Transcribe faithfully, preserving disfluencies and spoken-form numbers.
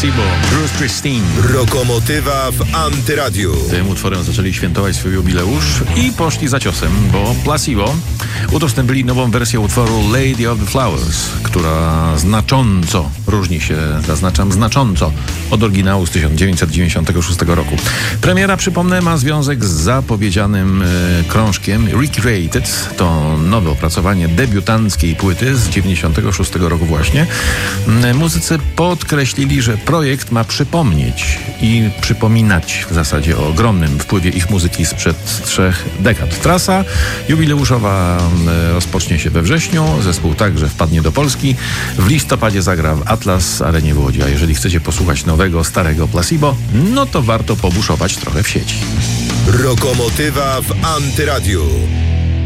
Placebo, Bruce Springsteen. Lokomotywa w Antyradiu. Tym utworem zaczęli świętować swój jubileusz i poszli za ciosem, bo Placebo udostępnili nową wersję utworu Lady of the Flowers, która znacząco różni się, zaznaczam, znacząco od oryginału z tysiąc dziewięćset dziewięćdziesiątego szóstego roku. Premiera, przypomnę, ma związek z zapowiedzianym e, krążkiem Recreated. To nowe opracowanie debiutanckiej płyty z dziewięćdziesiątego szóstego roku właśnie. E, muzycy podkreślili, że projekt ma przypomnieć i przypominać w zasadzie o ogromnym wpływie ich muzyki sprzed trzech dekad. Trasa jubileuszowa e, rozpocznie się we wrześniu. Zespół także wpadnie do Polski. W listopadzie zagra w Atlas Arenie w Łodzi. A jeżeli chcecie posłuchać nowego, starego Placebo, no to warto pobuszować trochę w sieci. Lokomotywa w Antyradiu.